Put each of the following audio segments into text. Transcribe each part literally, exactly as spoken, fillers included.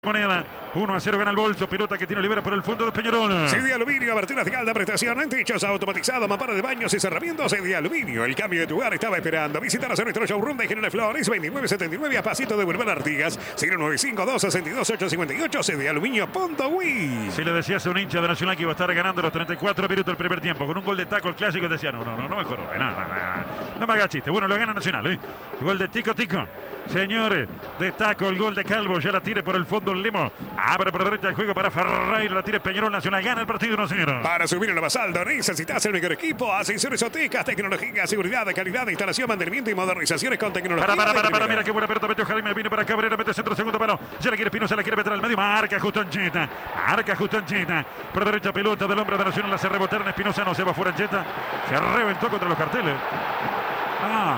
Moneda, uno a cero gana el bolso, pelota que tiene libera por el fondo de Peñarol. C D Aluminio, aberturas de alta prestación, techos automatizados, mamparas de baños y cerramientos. C D Aluminio, el cambio de tu hogar estaba esperando. Visítanos en nuestro showroom de General Flores, veintinueve setenta y nueve a pasito de Boulevard Artigas, cero nueve cinco dos seis dos ocho cinco ocho, c d aluminio punto uy. Si le decías a un hincha de Nacional que iba a estar ganando los treinta y cuatro minutos del primer tiempo con un gol de taco el clásico, decía no, no, no, no me jorobe, no, no, no, no me hagas chiste. Bueno, lo gana Nacional, ¿eh? Gol de Tico Tico. Señores, de taco el gol de Calvo, ya la tire por el fondo el Lemo. Abre por derecha el juego para Ferreira, la tire Peñarol. Nacional gana el partido uno cero. Para subir el Basaldo necesitas el mejor equipo. Ascensores Otecas, tecnología, seguridad, calidad, instalación, mantenimiento y modernizaciones con tecnología. Para, para, para, para, mira qué buena pelota metió Jaime, viene para Cabrera, mete centro, segundo palo. Ya la quiere Pino, se la quiere meter al medio. Marca justo Ancheta, marca justo Ancheta. Por derecha pelota del hombre de Nacional, la hace rebotar en Espinosa, no se va fuera Ancheta. Se reventó contra los carteles. Ah,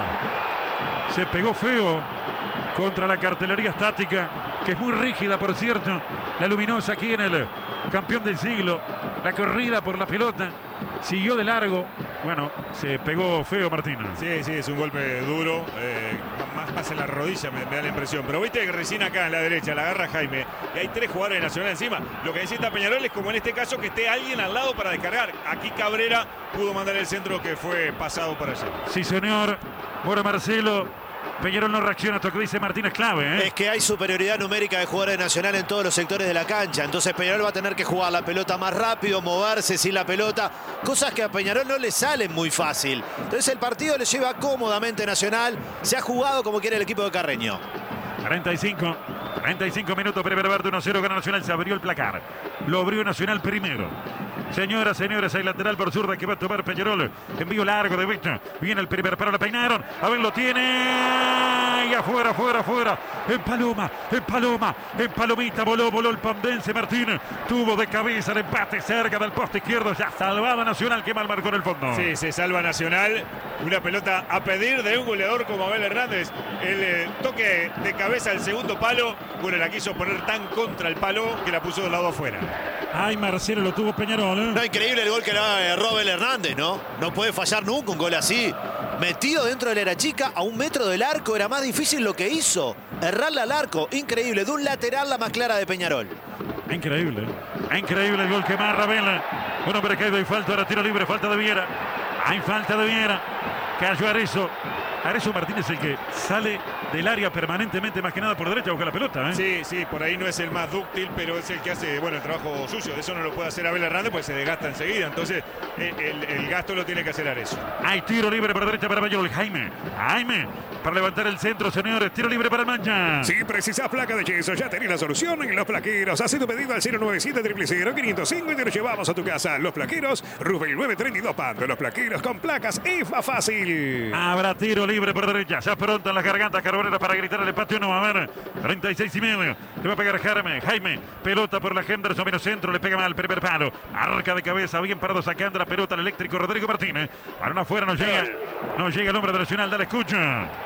se pegó feo contra la cartelería estática, que es muy rígida, por cierto. La luminosa aquí en el campeón del siglo. La corrida por la pelota. Siguió de largo. Bueno, se pegó feo Martín. Sí, sí, es un golpe duro. Eh, más pasa en la rodilla, me, me da la impresión. Pero viste que recién acá en la derecha la agarra Jaime. Y hay tres jugadores de Nacional encima. Lo que necesita Peñarol es como en este caso que esté alguien al lado para descargar. Aquí Cabrera pudo mandar el centro que fue pasado para allá. Sí, señor. Bueno, Marcelo. Peñarol no reacciona, esto que dice Martínez clave, ¿eh? Es que hay superioridad numérica de jugadores de Nacional en todos los sectores de la cancha. Entonces Peñarol va a tener que jugar la pelota más rápido, moverse sin la pelota. Cosas que a Peñarol no le salen muy fácil. Entonces el partido le lleva cómodamente Nacional. Se ha jugado como quiere el equipo de Carreño. cuarenta y cinco, cuarenta y cinco minutos, primer parte, uno cero, gana Nacional, se abrió el placar. Lo abrió Nacional primero. Señoras, señores, hay lateral por zurda que va a tomar Peñarol. Envío largo de Víctor. Viene el primer paro, la peinaron. A ver, lo tiene. Y afuera, afuera, afuera. En Paloma, en Paloma, en Palomita. Voló, voló el Pandense Martín. Tuvo de cabeza el empate cerca del poste izquierdo. Ya salvaba Nacional, que mal marcó en el fondo. Sí, se salva Nacional. Una pelota a pedir de un goleador como Abel Hernández. El eh, toque de cabeza al segundo palo. Bueno, la quiso poner tan contra el palo que la puso del lado afuera. Ay, Marcelo, lo tuvo Peñarol, ¿eh? No, increíble el gol que era Robel Hernández, ¿no? No puede fallar nunca un gol así. Metido dentro de la era chica, a un metro del arco, era más difícil lo que hizo. Errarle al arco, increíble. De un lateral la más clara de Peñarol. Increíble, increíble el gol que marra Vela. Un hombre caído y falta, ahora tiro libre, falta de Viera. Hay falta de Viera. Cayó Arezzo. Arezzo Martínez el que sale del área permanentemente, más que nada por derecha, a buscar la pelota, ¿eh? Sí, sí, por ahí no es el más dúctil, pero es el que hace, bueno, el trabajo sucio. Eso no lo puede hacer Abel Hernández, pues se desgasta enseguida. Entonces, el, el, el gasto lo tiene que hacer Arezzo. Hay tiro libre por derecha para Peñarol. Jaime, Jaime, para levantar el centro, señores. Tiro libre para el Mancha. Si precisas placa de yeso, ya tenés la solución en Los Plaqueros. Haz tu pedido al cero nueve siete cero cero cero quinientos cinco y te lo llevamos a tu casa. Los Plaqueros, Rubén nueve treinta y dos Pando. Los Plaqueros con placas es más fácil. Habrá tiro libre por derecha. Ya pronto en las gargantas Carbonera para gritar el empate uno. A ver, treinta y seis y medio. Le va a pegar Jaime. Jaime, pelota por la Henderson, menos centro. Le pega mal el primer palo. Arca de cabeza, bien parado sacando la pelota al eléctrico Rodrigo Martínez. Para una afuera, no llega. No llega el hombre de Nacional. Dale, escucha.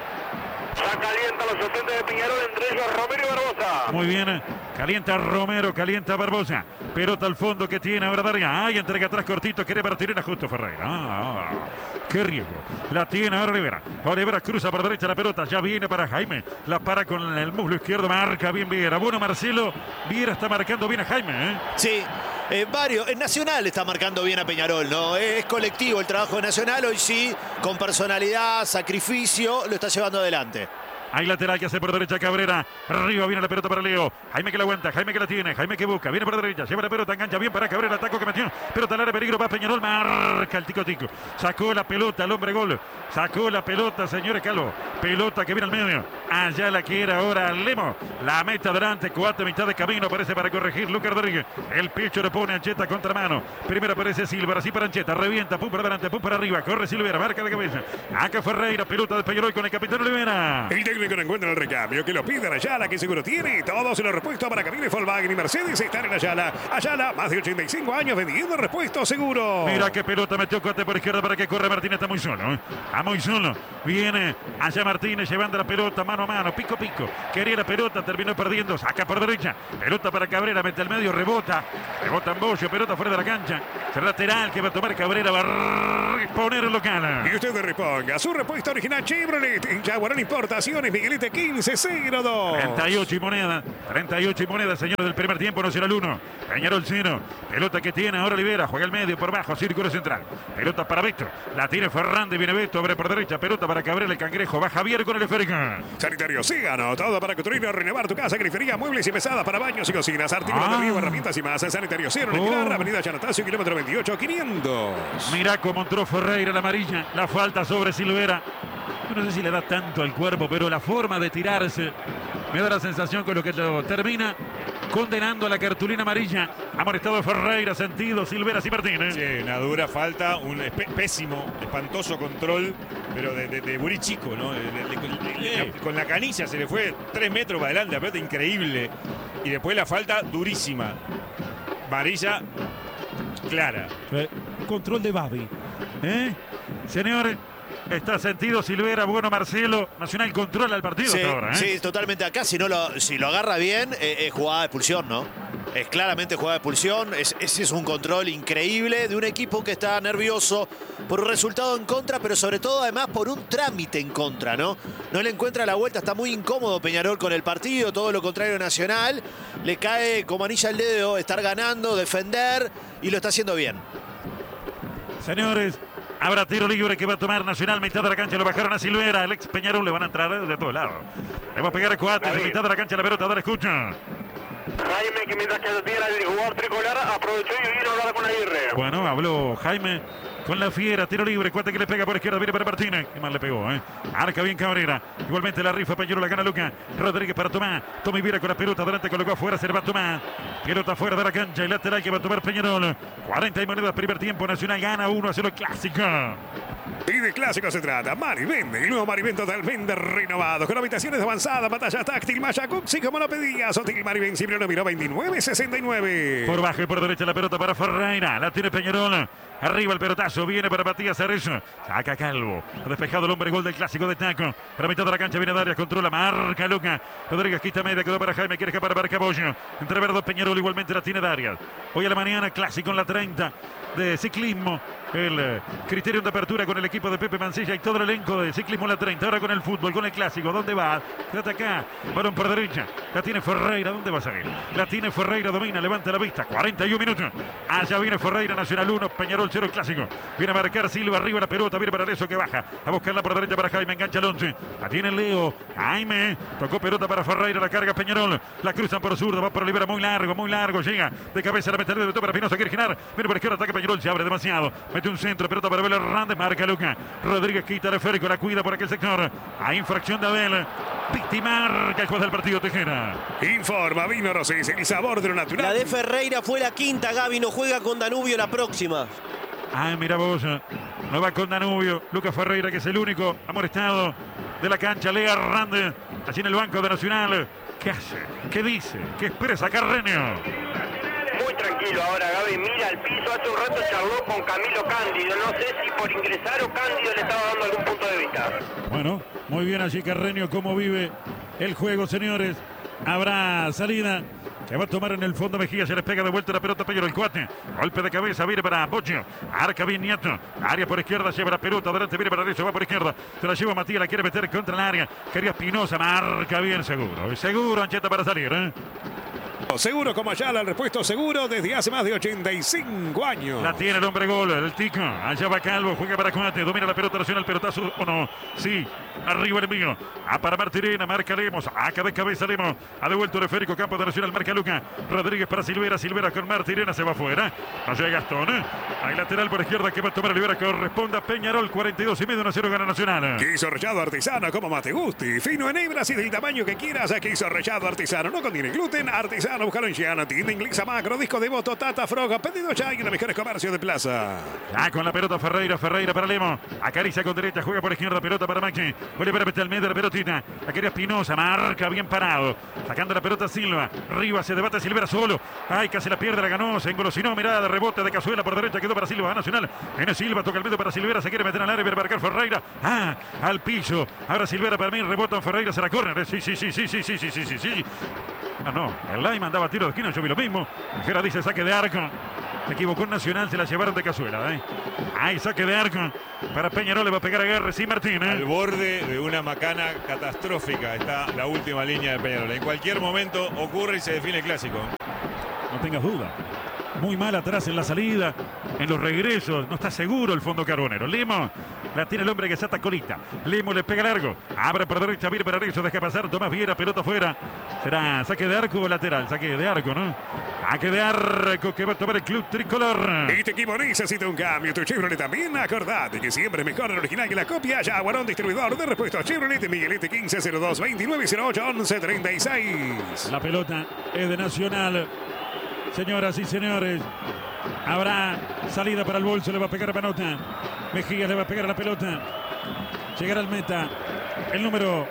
Ya calienta los suplentes de Peñarol, entre ellos Romero y Barbosa. Muy bien, calienta Romero, calienta Barbosa. Pelota al fondo que tiene ahora Daria. Ay, entrega atrás cortito, quiere partir a justo Ferreira. Ah, qué riesgo. La tiene ahora Olivera. Olivera cruza por derecha la pelota, ya viene para Jaime. La para con el muslo izquierdo, marca bien Viera. Bueno, Marcelo, Viera está marcando bien a Jaime, ¿eh? Sí. Eh, varios, en Nacional está marcando bien a Peñarol, ¿no? Es colectivo el trabajo de Nacional, hoy sí, con personalidad, sacrificio, lo está llevando adelante. Hay lateral que hace por derecha Cabrera. Arriba viene la pelota para Leo. Jaime que la aguanta, Jaime que la tiene, Jaime que busca. Viene por derecha, lleva la pelota, engancha bien para Cabrera. Ataco que metió. Pelota al área, peligro para Peñarol. Marca el tico tico. Sacó la pelota el hombre gol. Sacó la pelota, señores Calvo. Pelota que viene al medio. Allá la quiere ahora Lemo. La meta adelante, cuatro mitad de camino. Aparece para corregir Lucas Rodríguez. El pecho le pone Ancheta contra mano. Primero aparece Silva, así para Ancheta. Revienta, pum para adelante, pum para arriba. Corre Silvera, marca de cabeza. Acá Ferreira, pelota de Peñarol con el capitán Olivera. El técnico no encuentra el recambio, que lo piden Ayala, que seguro tiene. Todos los repuestos para cabina Volkswagen y Mercedes están en Ayala. Ayala, más de ochenta y cinco años vendiendo repuestos seguros. Mira qué pelota metió Cote por izquierda para que corre Martínez. Está muy solo, ¿eh? Está muy solo. Viene allá Martínez llevando la pelota mano a mano, pico pico. Quería la pelota, terminó perdiendo. Saca por derecha. Pelota para Cabrera, mete al medio, rebota. Rebota en Bollo, pelota fuera de la cancha. Lateral que va a tomar Cabrera, va a reponer el local. Y usted reponga su repuesto original Chevrolet en Jaguarán Importaciones. Flores, Miguelete quince cero dos. treinta y ocho y moneda, treinta y ocho y moneda, señores del primer tiempo, Nacional uno, Peñarol cero. Pelota que tiene ahora Olivera, juega el medio por bajo, círculo central. Pelota para Beto, la tiene Fernández, viene Beto, abre por derecha, pelota para Cabrera, el cangrejo, va Javier con el esférico. Sanitario Sígano, todo para construir o renovar tu casa, grifería, muebles y mesadas para baños y cocinas, artículos Ah. de río, herramientas y más. Sanitario Cero, en Oh. el Avenida Chanatacio, kilómetro veintiocho, quinientos. Mirá cómo entró Ferreira, la amarilla, la falta sobre Silvera. Yo no sé si le da tanto al cuerpo, pero la forma de tirarse me da la sensación con lo que lo termina condenando a la cartulina amarilla. Amonestado Ferreira, sentido, Silveras y Martínez. Sí, una dura falta, un espe- pésimo, espantoso control, pero de, de, de Buri chico, ¿no? Le- le- le- le- con la canilla se le fue tres metros para adelante, la pelota increíble. Y después la falta durísima. Varilla clara. Eh, control de Babi. ¿Eh? Señores, está sentido Silvera, bueno Marcelo. Nacional controla el partido Sí, hasta ahora, ¿eh? sí, totalmente. Acá si no lo, si lo agarra bien, eh, es jugada de expulsión, ¿no? Es claramente jugada de expulsión. Es, ese es un control increíble de un equipo que está nervioso por un resultado en contra, pero sobre todo además por un trámite en contra, ¿no? No le encuentra la vuelta, está muy incómodo Peñarol con el partido, todo lo contrario Nacional. Le cae como anilla al dedo estar ganando, defender y lo está haciendo bien. Señores, habrá tiro libre que va a tomar Nacional, mitad de la cancha, lo bajaron a Silvera, el ex Peñarol, le van a entrar de todos lados. Le va a pegar a cuatro, de mitad de la cancha la pelota, dale escucha. Jaime, que mientras que tiene el jugador tricolor, aprovechó y vino a hablar con Aguirre. Bueno, habló Jaime con la fiera, tiro libre, cuate que le pega por izquierda, viene para Martínez. Qué mal le pegó, ¿eh? Arca bien Cabrera. Igualmente la rifa Peñarol, la gana Luca. Rodríguez para Tomás. Tommy Viera con la pelota, adelante colocó afuera, se le va Tomás. Pelota fuera de la cancha y lateral que va a tomar Peñarol. cuarenta y monedas, primer tiempo, Nacional gana uno a cero clásico. Y de clásico se trata. Marivén, el nuevo Marivén totalmente renovado. Con habitaciones avanzadas, pantalla táctil, malla Cuxi, como lo pedías. Hotel Marivén, siempre lo miró veintinueve sesenta y nueve. Por bajo y por derecha la pelota para Ferreira. La tiene Peñarol. Arriba el pelotazo. Viene para Matías Arezzo. Saca Calvo. Ha despejado el hombre. Gol del clásico de Taco. Para mitad de la cancha viene Darias. Controla. Marca Luca. Rodríguez quita media. Quedó para Jaime. Quiere escapar para Cabollo. Entre Verdo Peñarol. Igualmente la tiene Darias. Hoy a la mañana clásico en la treinta de ciclismo. El eh, criterio de apertura con el equipo de Pepe Mancilla y todo el elenco de ciclismo en la treinta. Ahora con el fútbol, con el clásico. ¿Dónde va? Trata acá. Balón por derecha. La tiene Ferreira. ¿Dónde va a salir? La tiene Ferreira. Domina. Levanta la vista. cuarenta y un minutos. Allá viene Ferreira. Nacional uno. Peñarol cero clásico. Viene a marcar Silva. Arriba la pelota. Viene para eso que baja. A buscarla por derecha para Jaime. Engancha el once. La tiene Leo. Jaime. Tocó pelota para Ferreira. La carga Peñarol. La cruzan por zurdo. Va por Olivera. Muy largo. Muy largo. Llega de cabeza. La mete de para Pinoza. Quiere girar. Viene por izquierda. Ataque Peñarol. Se abre demasiado. Mete un centro. Pelota para Abel Hernández. Marca Luca. Rodríguez quita el esférico. La cuida por aquel sector. Hay infracción de Abel. Víctima. Marca el juez del partido. Tejera. Informa Vino Rosés, el sabor de lo natural. La de Ferreira fue la quinta, Gaby no juega con Danubio la próxima. Ah, mira vos. No va con Danubio. Lucas Ferreira, que es el único amonestado de la cancha. Lea Hernández. Allí en el banco de Nacional. ¿Qué hace? ¿Qué dice? ¿Qué expresa Carreño? Muy tranquilo ahora, Gaby, mira al piso. Hace un rato charló con Camilo Cándido. No sé si por ingresar o Cándido le estaba dando algún punto de vista. Bueno, muy bien allí Carreño. ¿Cómo vive el juego, señores? Habrá salida que va a tomar en el fondo Mejía. Se les pega de vuelta la pelota Peñarol. El cuate. Golpe de cabeza. Viene para Bocho. Arca bien Nieto. Área por izquierda. Lleva la pelota. Adelante viene para derecho. Va por izquierda. Se la lleva Matías. La quiere meter contra el área. Quería Espinosa. Marca bien seguro. Seguro Ancheta para salir, ¿eh? Seguro como Ayala, el repuesto seguro desde hace más de ochenta y cinco años. La tiene el hombre gol, el Tico. Allá va Calvo, juega para Cuate, domina la pelota nacional, pelotazo o no. Sí, arriba el mío. A para Martirena, marca Lemos. Acá de cabeza Lemos. Ha devuelto el esférico, campo de Nacional, marca Luca. Rodríguez para Silvera, Silvera con Martirena, se va afuera. No llega Gastón. Hay lateral por izquierda que va a tomar Olivera, corresponde a Peñarol, cuarenta y dos y medio, uno a cero gana Nacional. Quiso rellado artesano como más te guste. Fino en hebras y del tamaño que quieras. Quiso rellado artesano. No contiene gluten. Artesano, búscalo en Giana. Tienda inglesa Macro. Disco de voto. Tata Froga. Pedido ya en los mejores comercios de plaza. Ah, con la pelota Ferreira. Ferreira para Lemo. Acaricia con derecha. Juega por izquierda. Pelota para Maxi. Vuelve para meter al medio de la pelotita. La quería Espinosa. Marca bien parado. Sacando la pelota Silva. Rivas se debate Silvera solo. Ay, casi la pierde. La ganó. Se engolosinó. Mirada de rebote de Cazuela por derecha. Quedó para Silva. Nacional. Viene Silva. Toca el medio para Silvera. Se quiere meter al área. Viene a marcar Ferreira. Ah, al piso. Ahora Silvera para mí. Rebota en Ferreira. Será córner. Sí, sí, sí, sí, sí, sí, sí, sí, sí, sí. Ah, no. El Lai mandaba tiro de esquina. Yo vi lo mismo. Jera dice saque de arco. Se equivocó Nacional, se la llevaron de cazuela. ¿eh? Ahí saque de arco para Peñarol, le va a pegar a Guerra, sí, Martín. ¿eh? Al borde de una macana catastrófica está la última línea de Peñarol. En cualquier momento ocurre y se define el clásico. No tengas duda. Muy mal atrás en la salida, en los regresos. No está seguro el fondo carbonero. Lemo la tiene el hombre que salta colita. Lemo le pega largo. Abre por derecha, viene para derecho. Deja pasar Tomás Viera, pelota afuera. Será saque de arco o lateral. Saque de arco, ¿no? Saque de arco que va a tomar el club tricolor. Este equipo necesita un cambio. Tu Chevrolet también. Acordate que siempre es mejor el original que la copia. Jaguarón, distribuidor de repuestos Chevrolet. Miguelete quince cero dos veintinueve cero ocho once treinta y seis. La pelota es de Nacional. Señoras y señores, habrá salida para el bolso, le va a pegar a Panota. Mejías le va a pegar a la pelota. Llegará al meta el número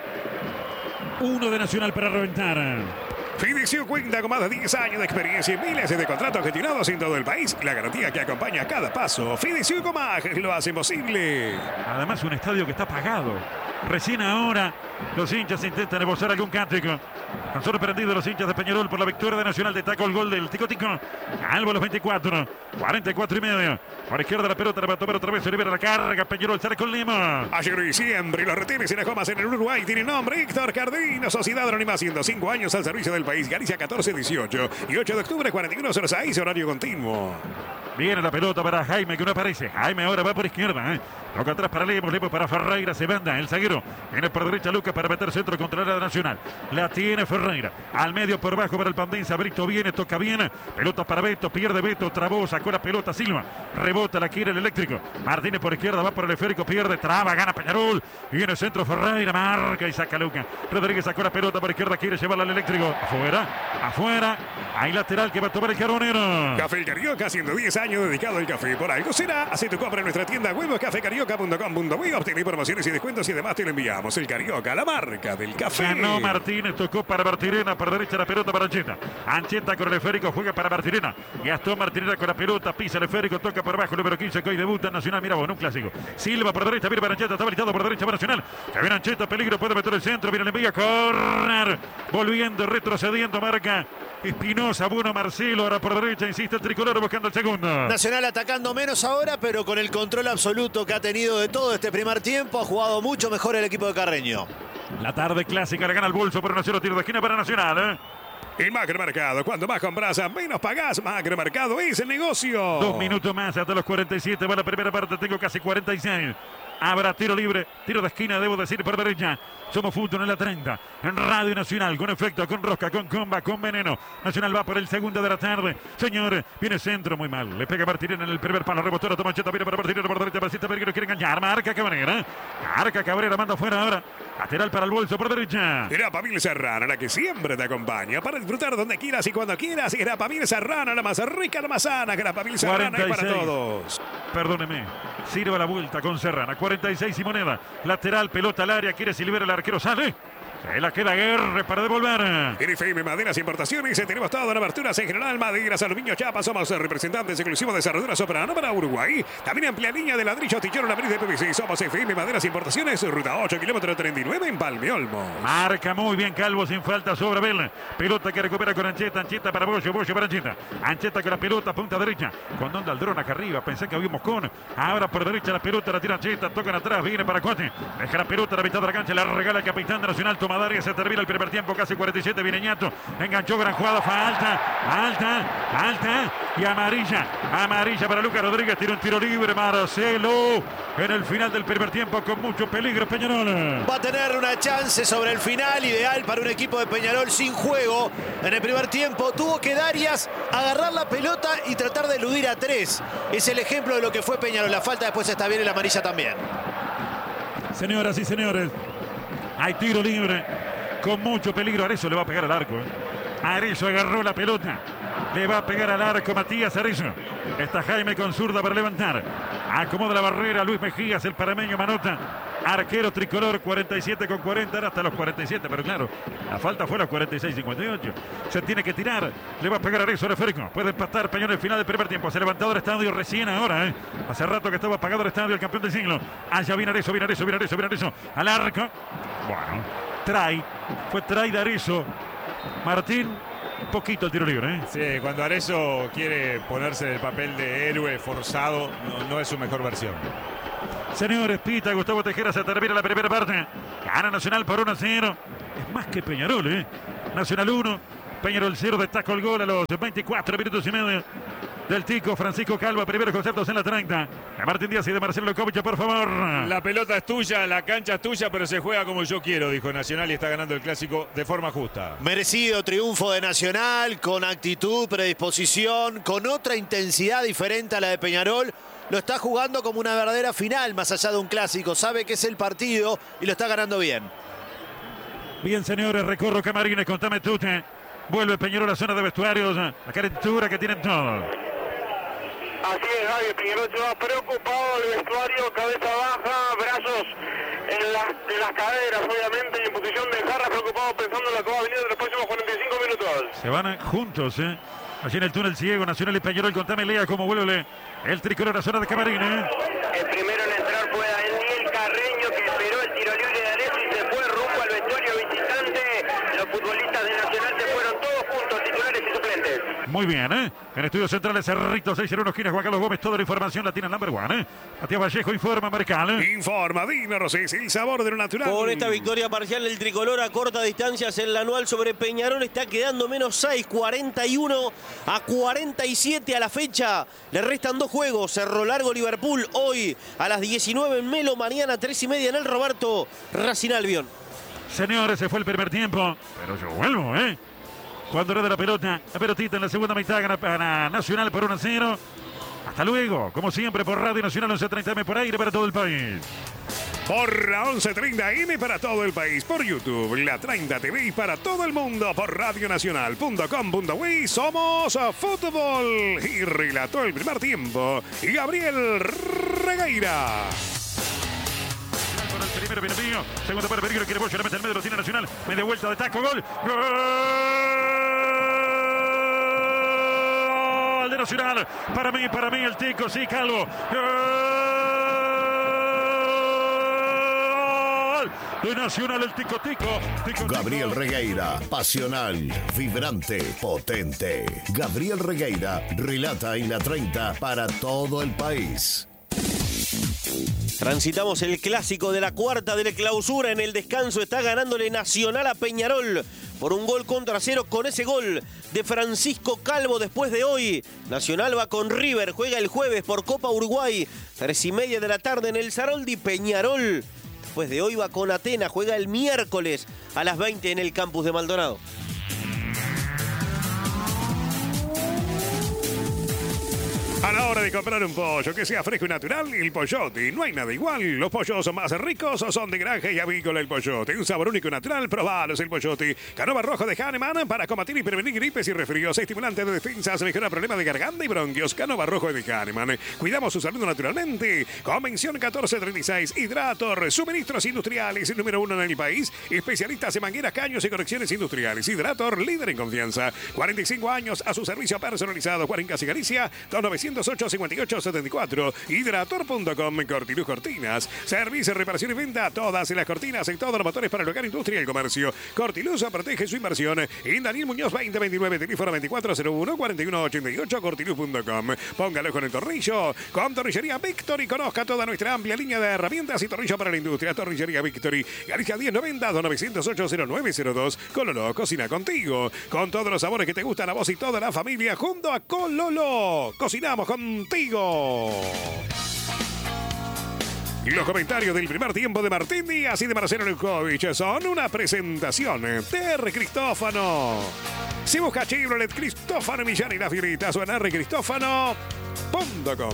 uno de Nacional para reventar. Fidicio cuenta con más de diez años de experiencia y miles de contratos gestionados en todo el país. La garantía que acompaña a cada paso. Fidicio Comag lo hace posible. Además, un estadio que está pagado. Recién ahora los hinchas intentan negociar algún cántico. Han sorprendido los hinchas de Peñarol por la victoria de Nacional. De taco el gol del Tico Tico. Albo a los veinticuatro. cuarenta y cuatro y medio. Por izquierda la pelota la va a tomar otra vez. Se libera la carga. Peñarol sale con Lima. Ayer y siempre los retenes y las comas en el Uruguay tienen nombre. Héctor Cardino, Sociedad Anónima, ciento cinco años al servicio del país. Galicia catorce dieciocho y ocho de octubre cuarenta y uno cero seis, horario continuo. Viene la pelota para Jaime que no aparece. Jaime ahora va por izquierda. ¿eh? Toca atrás para Lemos. Lemos para Ferreira. Se banda el zaguero. Viene por derecha Lucas para meter centro contra la Nacional. La tiene Ferreira. Al medio por bajo para el Pandense. Brito viene, toca bien. Pelota para Beto. Pierde Beto. Trabó. Sacó la pelota Silva. Rebota, la quiere el eléctrico. Martínez por izquierda. Va por el esférico. Pierde. Traba. Gana Peñarol. Viene centro Ferreira. Marca y saca Lucas. Rodríguez sacó la pelota por izquierda. Quiere llevarla al eléctrico. Afuera. Afuera. Hay lateral que va a tomar el Carbonero. Café El Carioca, haciendo diez años dedicado al café. Por algo será. Hace tu compra en nuestra tienda web café carioca punto com punto uy. Obtener promociones y descuentos y además te lo enviamos. El Carioca, la marca del café. Ganó Martínez, tocó para Martirena, por derecha la pelota para Ancheta. Ancheta con el esférico, juega para Martirena. Gastón Martirena con la pelota, pisa el esférico, toca por abajo, número quince, que hoy debuta en Nacional. Mira vos, en un clásico. Silva por derecha, viene para Ancheta, está habilitado por derecha para Nacional. Que viene Ancheta, peligro, puede meter el centro, viene el envío, correr. Volviendo, retrocediendo, marca Espinosa, bueno Marcelo, ahora por derecha, insiste el tricolor buscando el segundo. Nacional atacando menos ahora, pero con el control absoluto que ha tenido de todo este primer tiempo. Ha jugado mucho mejor el equipo de Carreño. La tarde clásica, le gana el bolso por un a cero, tiro de esquina para Nacional. ¿eh? El Macromercado, cuando más compras, menos pagás. Macromercado es el negocio. Dos minutos más hasta los cuarenta y siete, va la primera parte, tengo casi cuarenta y seis. Habrá tiro libre, tiro de esquina, debo decir, por derecha. Somos fútbol en la treinta, en Radio Nacional, con efecto, con rosca, con comba, con veneno. Nacional va por el segundo de la tarde. Señor, viene centro muy mal. Le pega Martirena en el primer palo, rebotó, toma Ancheta, viene para Martirena por derecha, Marcita Pereguero quiere engañar. Marca Cabrera, marca Cabrera, manda afuera ahora. Lateral para el bolso por derecha. Grapamil Serrana, la que siempre te acompaña para disfrutar donde quieras y cuando quieras. Grapamil Serrana, la más rica, la más sana. Grapamil Serrana es para todos. Perdóneme, sirve la vuelta con Serrana. cuarenta y seis y moneda. Lateral, pelota al área, quiere silbar el arquero, sale. Se la queda Guerre para devolver. En F M Maderas Importaciones tenemos todo en aberturas en general, maderas, aluminio, chapa. Somos representantes exclusivos de cerraduras Soprano para Uruguay. También amplia línea de ladrillo, tichero, lambriz de P V C. Somos F M Maderas Importaciones, ruta ocho, kilómetro treinta y nueve en Palme Olmos. Marca muy bien Calvo sin falta sobre Abel. Pelota que recupera con Ancheta. Ancheta para Bollo, Bollo para Ancheta. Ancheta con la pelota, punta derecha. Con Don Daldrón acá arriba. Pensé que habíamos con. Ahora por derecha la pelota la tira Ancheta. Tocan atrás, viene para Cote. Deja la pelota a la mitad de la cancha. La regala el capitán de Nacional. Toma Daria, se termina el primer tiempo, casi cuarenta y siete. Viene Ñato. Enganchó, gran jugada. Falta, alta, alta. Y amarilla. Amarilla para Lucas Rodríguez. Tira un tiro libre. Marcelo. En el final del primer tiempo con mucho peligro Peñarol. Va a tener una chance sobre el final, ideal para un equipo de Peñarol sin juego. En el primer tiempo tuvo que Darias agarrar la pelota y tratar de eludir a tres. Es el ejemplo de lo que fue Peñarol. La falta después está bien y la amarilla también. Señoras y señores, hay tiro libre con mucho peligro. Arezzo le va a pegar al arco. ¿eh? Arezzo agarró la pelota. Le va a pegar al arco Matías Arezzo. Está Jaime con zurda para levantar. Acomoda la barrera Luis Mejías, el parameño Manota. Arquero tricolor, cuarenta y siete con cuarenta, hasta los cuarenta y siete, pero claro, la falta fue a los cuarenta y seis cincuenta y ocho. Se tiene que tirar, le va a pegar Arezzo, reférico. Puede empatar Peñarol en el final del primer tiempo. Se ha levantado el estadio recién ahora, ¿eh? Hace rato que estaba apagado el estadio, el campeón del siglo. Allá viene Arezzo, viene Arezzo, viene Arezzo, viene Arezzo. Al arco. Bueno, trae, fue trae de Arezzo. Martín Un poquito el tiro libre, ¿eh? Sí, cuando Arezzo quiere ponerse en el papel de héroe forzado, no, no es su mejor versión. Señores, pita Gustavo Tejera, se termina la primera parte. Gana Nacional por uno a cero. Es más que Peñarol, ¿eh? Nacional uno, Peñarol cero, destacó el gol a los veinticuatro minutos y medio del Tico Francisco Calvo, primeros conceptos en la treinta. De Martín Díaz y de Marcelo Lokovic, por favor. La pelota es tuya, la cancha es tuya, pero se juega como yo quiero, dijo Nacional, y está ganando el clásico de forma justa. Merecido triunfo de Nacional, con actitud, predisposición, con otra intensidad diferente a la de Peñarol. Lo está jugando como una verdadera final, más allá de un clásico. Sabe que es el partido y lo está ganando bien. Bien, señores, recorro camarines, contame Tute. Vuelve Peñarol a la zona de vestuarios. La calentura que tienen todos. Así es, Javi, Peñarol se va preocupado el vestuario, cabeza baja, brazos en, la, en las caderas, obviamente, y en posición de jarra, preocupado pensando en lo que va a venir en los próximos cuarenta y cinco minutos. Se van juntos, ¿eh? Allí en el túnel ciego, Nacional y Peñarol. Contame, Lea, cómo vuelve el tricolor a la zona de camarines. El primero en entrar fue Daniel Carreño, que esperó el tiro libre de Arezzo y se fue rumbo al vestuario visitante. Los futbolistas de Nacional se fueron todos juntos, titulares y suplentes. Muy bien, ¿eh? En estudios centrales, Cerrito, seis cero uno, esquina, Juan Carlos Gómez. Toda la información la tiene el number one, ¿eh? Matías Vallejo informa, Marcal. Informa Dino Rosés, el sabor de lo natural. Con esta victoria parcial, el tricolor a corta distancias en la anual sobre Peñarol está quedando menos seis, cuarenta y uno a cuarenta y siete a la fecha. Le restan dos juegos. Cerro Largo, Liverpool, hoy a las diecinueve en Melo, mañana tres y media en el Roberto, Racing Albion. Señores, se fue el primer tiempo, pero yo vuelvo, ¿eh? Cuando era de la pelota, la pelotita en la segunda mitad gana, gana Nacional por uno a cero. Hasta luego, como siempre por Radio Nacional once treinta eme por aire para todo el país. Por la once treinta eme para todo el país, por YouTube, la treinta T V y para todo el mundo por radionacional punto com punto uy. Somos Fútbol. Y relató el primer tiempo Gabriel Regueira. Con el primero viene mío, segundo para peligro, quiere Bocha, le mete el medio, lo tiene Nacional, media vuelta de taco, gol. ¡Gol de Nacional! Para mí, para mí el Tico, sí, Calvo. ¡Gol de Nacional, el Tico Tico! Tico Gabriel Tico. Regueira, pasional, vibrante, potente. Gabriel Regueira relata en la treinta para todo el país. Transitamos el clásico de la cuarta de la clausura. En el descanso está ganándole Nacional a Peñarol por un gol contra cero. Con ese gol de Francisco Calvo después de hoy, Nacional va con River, juega el jueves por Copa Uruguay, tres y media de la tarde en el Saroldi. Peñarol después de hoy va con Atenas, juega el miércoles a las veinte en el campus de Maldonado. A la hora de comprar un pollo que sea fresco y natural, el Pollote. No hay nada igual. Los pollos más ricos son de granja y avícola el Pollote. Un sabor único y natural. Probalos el Pollote. Canova rojo de Hahnemann para combatir y prevenir gripes y resfríos. Estimulante de defensas. Mejora problemas de garganta y bronquios. Canova rojo de Hahnemann. Cuidamos su salud naturalmente. Convención catorce treinta y seis. Hidrator. Suministros industriales. Número uno en el país. Especialistas en mangueras, caños y correcciones industriales. Hidrator. Líder en confianza. cuarenta y cinco años a su servicio personalizado. Juan Casi Galicia. dos nueve cero ocho, cincuenta y ocho setenta y cuatro. Hidrator punto com. Cortiluz Cortinas. Servicio, reparación y venta. Todas las cortinas y todos los motores para el hogar, industria y el comercio. Cortiluz protege su inversión. En Daniel Muñoz veinte veintinueve. Teléfono veinticuatro cero uno, cuarenta y uno ochenta y ocho. Cortiluz punto com. Póngalo con el tornillo. Con Tornillería Victory. Conozca toda nuestra amplia línea de herramientas y tornillo para la industria. Tornillería Victory. Galicia diez noventa, dos nueve cero ocho, cero nueve cero dos. Cololo cocina contigo. Con todos los sabores que te gustan a vos y toda la familia. Junto a Cololo. Cocinamos contigo. Los comentarios del primer tiempo de Martín Díaz y de Marcelo Lukovic son una presentación de R. Cristófano. Si busca Chevrolet Cristófano Millán y la Fierita, suena r cristófano punto com.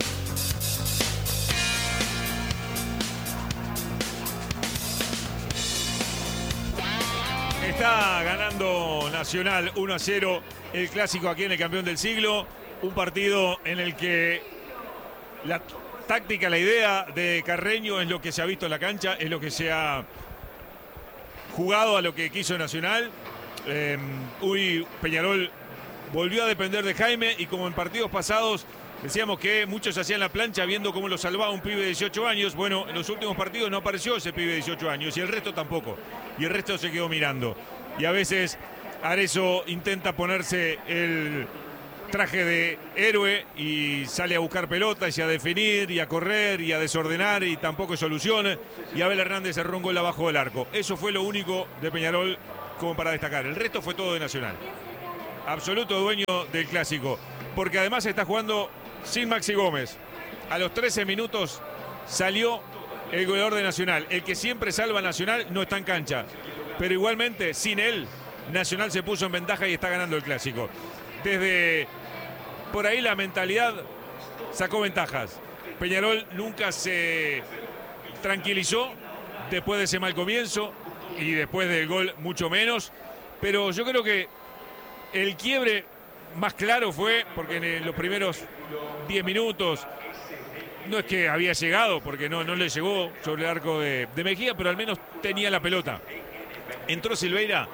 Está ganando Nacional uno a cero el clásico aquí en el campeón del siglo. Un partido en el que la táctica, la idea de Carreño es lo que se ha visto en la cancha, es lo que se ha jugado a lo que quiso Nacional. Eh, Uy, Peñarol volvió a depender de Jaime y como en partidos pasados decíamos que muchos hacían la plancha viendo cómo lo salvaba un pibe de dieciocho años. Bueno, en los últimos partidos no apareció ese pibe de dieciocho años y el resto tampoco. Y el resto se quedó mirando. Y a veces Arezzo intenta ponerse el traje de héroe y sale a buscar pelotas y a definir y a correr y a desordenar y tampoco hay solución. Y Abel Hernández cerró un gol abajo del arco. Eso fue lo único de Peñarol como para destacar. El resto fue todo de Nacional. Absoluto dueño del clásico. Porque además está jugando sin Maxi Gómez. A los trece minutos salió el goleador de Nacional. El que siempre salva a Nacional no está en cancha. Pero igualmente, sin él, Nacional se puso en ventaja y está ganando el clásico. Desde por ahí la mentalidad sacó ventajas. Peñarol nunca se tranquilizó después de ese mal comienzo y después del gol mucho menos. Pero yo creo que el quiebre más claro fue porque en los primeros diez minutos no es que había llegado, porque no, no le llegó sobre el arco de, de Mejía, pero al menos tenía la pelota. Entró Silveira,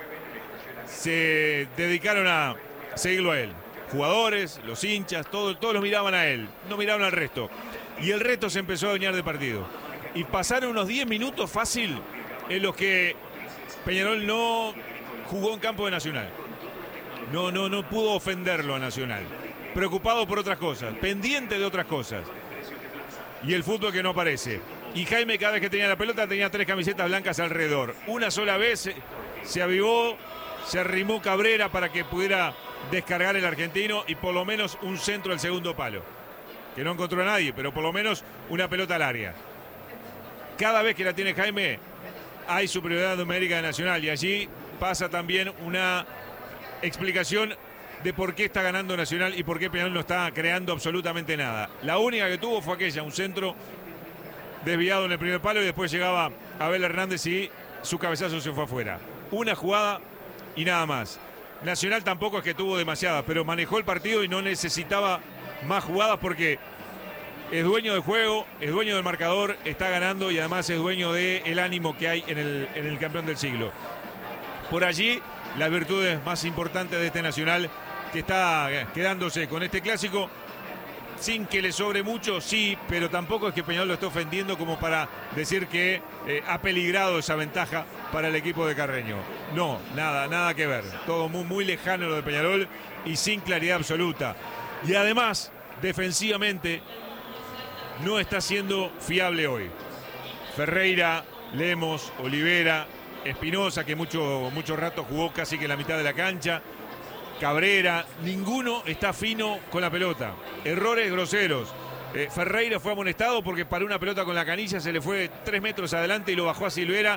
se dedicaron a seguirlo a él. Jugadores, los hinchas, todo, todos los miraban a él, no miraban al resto. Y el resto se empezó a adueñar de partido. Y pasaron unos diez minutos fácil en los que Peñarol no jugó en campo de Nacional. No, no, no pudo ofenderlo a Nacional. Preocupado por otras cosas, pendiente de otras cosas. Y el fútbol que no aparece. Y Jaime cada vez que tenía la pelota tenía tres camisetas blancas alrededor. Una sola vez se, se avivó, se arrimó Cabrera para que pudiera descargar el argentino y por lo menos un centro al segundo palo. Que no encontró a nadie, pero por lo menos una pelota al área. Cada vez que la tiene Jaime hay superioridad numérica de Nacional y allí pasa también una explicación de por qué está ganando Nacional y por qué Peñarol no está creando absolutamente nada. La única que tuvo fue aquella, un centro desviado en el primer palo y después llegaba Abel Hernández y su cabezazo se fue afuera. Una jugada y nada más. Nacional tampoco es que tuvo demasiadas, pero manejó el partido y no necesitaba más jugadas porque es dueño del juego, es dueño del marcador, está ganando y además es dueño del ánimo que hay en el, en el campeón del siglo. Por allí, las virtudes más importantes de este Nacional que está quedándose con este clásico sin que le sobre mucho, sí, pero tampoco es que Peñarol lo esté ofendiendo como para decir que eh, ha peligrado esa ventaja para el equipo de Carreño. No, nada, nada que ver. Todo muy, muy lejano lo de Peñarol y sin claridad absoluta. Y además, defensivamente, no está siendo fiable hoy. Ferreira, Lemos, Olivera, Espinosa, que mucho, mucho rato jugó casi que en la mitad de la cancha. Cabrera, ninguno está fino con la pelota. Errores groseros. Eh, Ferreira fue amonestado porque paró una pelota con la canilla, se le fue tres metros adelante y lo bajó a Silvera.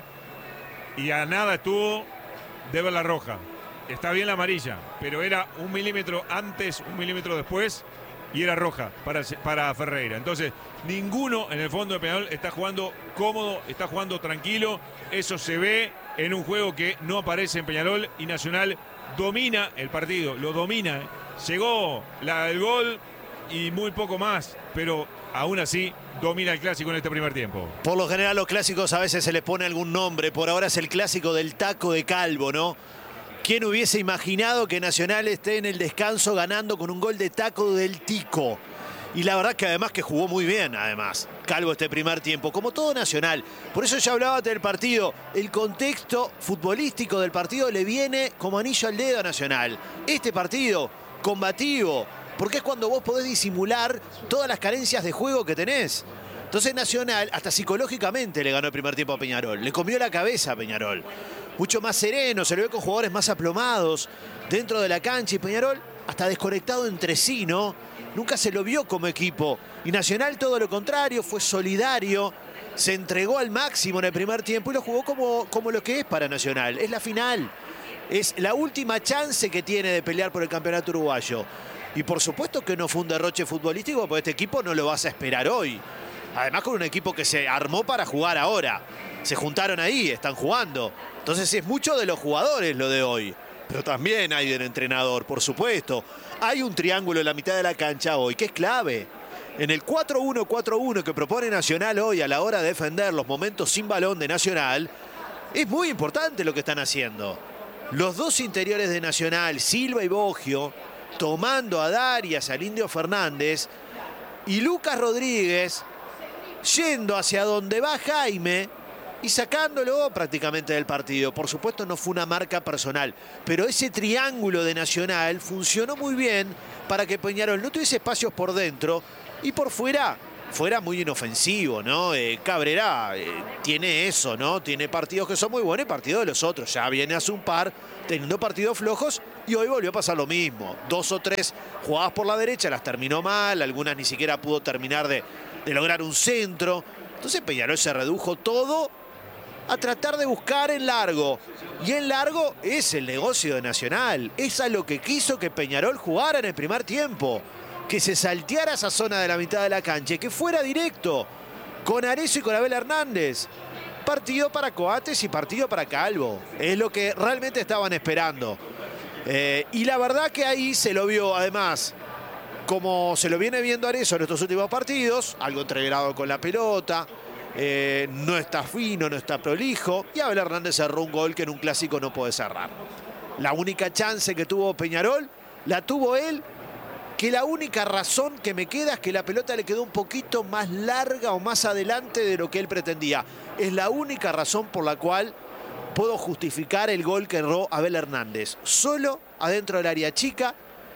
Y a nada estuvo de ver la roja. Está bien la amarilla, pero era un milímetro antes, un milímetro después y era roja para, para Ferreira. Entonces, ninguno en el fondo de Peñarol está jugando cómodo, está jugando tranquilo. Eso se ve en un juego que no aparece en Peñarol y Nacional domina el partido, lo domina. Llegó la, el gol y muy poco más, pero aún así domina el clásico en este primer tiempo. Por lo general los clásicos a veces se les pone algún nombre. Por ahora es el clásico del taco de Calvo, ¿no? ¿Quién hubiese imaginado que Nacional esté en el descanso ganando con un gol de taco del Tico? Y la verdad que además que jugó muy bien, además, Calvo este primer tiempo, como todo Nacional. Por eso ya hablaba del partido. El contexto futbolístico del partido le viene como anillo al dedo a Nacional. Este partido, combativo, porque es cuando vos podés disimular todas las carencias de juego que tenés. Entonces Nacional, hasta psicológicamente, le ganó el primer tiempo a Peñarol. Le comió la cabeza a Peñarol. Mucho más sereno, se le ve con jugadores más aplomados dentro de la cancha. Y Peñarol hasta desconectado entre sí, ¿no? Nunca se lo vio como equipo. Y Nacional todo lo contrario, fue solidario, se entregó al máximo en el primer tiempo y lo jugó como, como lo que es para Nacional. Es la final, es la última chance que tiene de pelear por el campeonato uruguayo. Y por supuesto que no fue un derroche futbolístico, porque este equipo no lo vas a esperar hoy. Además con un equipo que se armó para jugar ahora. Se juntaron ahí, están jugando. Entonces es mucho de los jugadores lo de hoy. Pero también hay del entrenador, por supuesto. Hay un triángulo en la mitad de la cancha hoy que es clave. En el cuatro uno cuatro uno que propone Nacional hoy a la hora de defender los momentos sin balón de Nacional, es muy importante lo que están haciendo. Los dos interiores de Nacional, Silva y Boggio, tomando a Darias, al Indio Fernández, y Lucas Rodríguez yendo hacia donde va Jaime y sacándolo prácticamente del partido. Por supuesto no fue una marca personal, pero ese triángulo de Nacional funcionó muy bien para que Peñarol no tuviese espacios por dentro y por fuera fuera muy inofensivo, ¿no? Eh, Cabrera eh, tiene eso, ¿no? Tiene partidos que son muy buenos y partidos de los otros. Ya viene hace un par teniendo partidos flojos y hoy volvió a pasar lo mismo. Dos o tres jugadas por la derecha, las terminó mal, algunas ni siquiera pudo terminar de, de lograr un centro. Entonces Peñarol se redujo todo a tratar de buscar en largo. Y en largo es el negocio de Nacional. Es a lo que quiso que Peñarol jugara en el primer tiempo. Que se salteara esa zona de la mitad de la cancha y que fuera directo con Arezzo y con Abel Hernández. Partido para Coates y partido para Calvo. Es lo que realmente estaban esperando. Eh, y la verdad que ahí se lo vio, además, como se lo viene viendo Arezzo en estos últimos partidos, algo entreverado con la pelota, eh, no está fino, no está prolijo, y Abel Hernández cerró un gol que en un clásico no puede cerrar. La única chance que tuvo Peñarol, la tuvo él, que la única razón que me queda es que la pelota le quedó un poquito más larga o más adelante de lo que él pretendía. Es la única razón por la cual puedo justificar el gol que erró Abel Hernández. Solo adentro del área chica,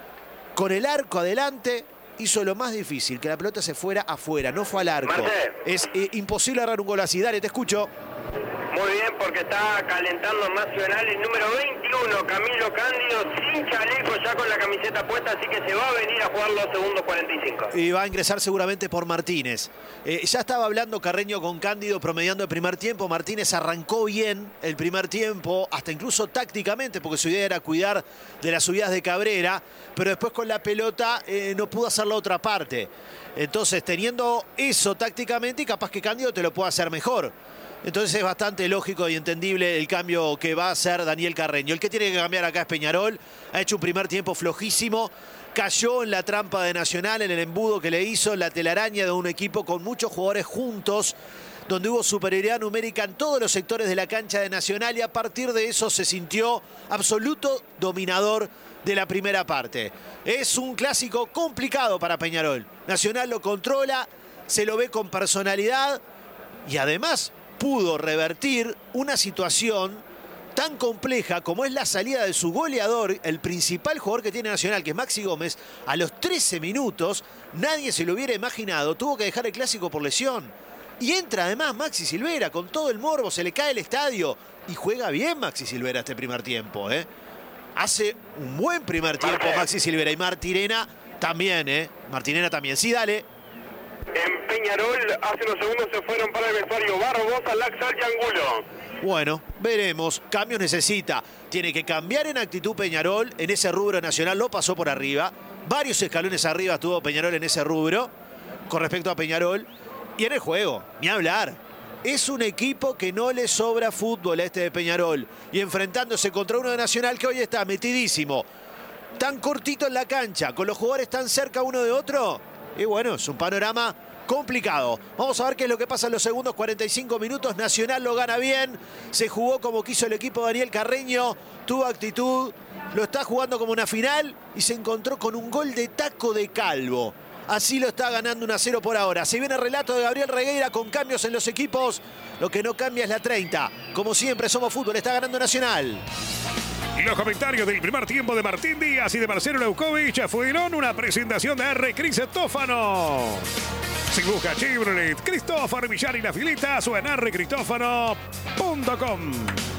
con el arco adelante, hizo lo más difícil, que la pelota se fuera afuera, no fue al arco. Marce. Es eh, imposible errar un gol así. Dale, te escucho. Muy bien, porque está calentando Nacional el número veintiuno, Camilo Cándido, sin chaleco, ya con la camiseta puesta, así que se va a venir a jugar los segundos cuarenta y cinco. Y va a ingresar seguramente por Martínez. Eh, ya estaba hablando Carreño con Cándido promediando el primer tiempo. Martínez arrancó bien el primer tiempo, hasta incluso tácticamente, porque su idea era cuidar de las subidas de Cabrera, pero después con la pelota eh, no pudo hacer la otra parte. Entonces, teniendo eso tácticamente, y capaz que Cándido te lo puede hacer mejor. Entonces es bastante lógico y entendible el cambio que va a hacer Daniel Carreño. El que tiene que cambiar acá es Peñarol. Ha hecho un primer tiempo flojísimo. Cayó en la trampa de Nacional, en el embudo que le hizo, la telaraña de un equipo con muchos jugadores juntos, donde hubo superioridad numérica en todos los sectores de la cancha de Nacional, y a partir de eso se sintió absoluto dominador de la primera parte. Es un clásico complicado para Peñarol. Nacional lo controla, se lo ve con personalidad y además pudo revertir una situación tan compleja como es la salida de su goleador, el principal jugador que tiene Nacional, que es Maxi Gómez. A los trece minutos, nadie se lo hubiera imaginado, tuvo que dejar el clásico por lesión. Y entra además Maxi Silvera con todo el morbo, se le cae el estadio. Y juega bien Maxi Silvera este primer tiempo, ¿eh? Hace un buen primer tiempo Maxi Silvera. Y Martirena también, ¿eh? Martirena también. Sí, dale. En Peñarol, hace unos segundos se fueron para el vestuario Barbosa, Laxal y Angulo. Bueno, veremos. Cambios necesita. Tiene que cambiar en actitud Peñarol. En ese rubro Nacional lo pasó por arriba. Varios escalones arriba estuvo Peñarol en ese rubro con respecto a Peñarol. Y en el juego, ni hablar. Es un equipo que no le sobra fútbol a este de Peñarol. Y enfrentándose contra uno de Nacional que hoy está metidísimo, tan cortito en la cancha, con los jugadores tan cerca uno de otro. Y bueno, es un panorama complicado. Vamos a ver qué es lo que pasa en los segundos cuarenta y cinco minutos. Nacional lo gana bien. Se jugó como quiso el equipo de Daniel Carreño. Tuvo actitud. Lo está jugando como una final. Y se encontró con un gol de taco de Calvo. Así lo está ganando uno a cero por ahora. Se viene el relato de Gabriel Regueira con cambios en los equipos. Lo que no cambia es la treinta. Como siempre, Somos Fútbol. Está ganando Nacional. Y los comentarios del primer tiempo de Martín Díaz y de Marcelo Leukovic fueron una presentación de R. Cristófano. Si busca Chevrolet, Cristófano Villar y las filitas o en erre cristófano punto com.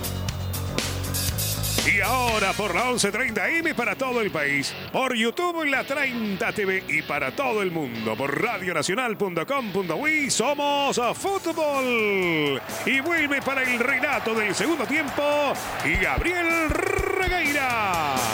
Y ahora por la once treinta eme para todo el país, por YouTube La treinta T V y para todo el mundo por radio nacional punto com punto uy. Somos Fútbol. Y vuelve para el relato del segundo tiempo y Gabriel Regueira.